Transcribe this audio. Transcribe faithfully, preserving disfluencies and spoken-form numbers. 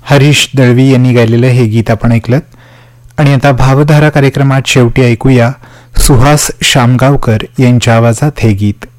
हरीश दळवी यांनी गायलेलं हे गीत आपण ऐकलं. आणि आता भावधारा कार्यक्रमात शेवटी ऐकूया सुहास शामगावकर यांच्या आवाजात हे गीत.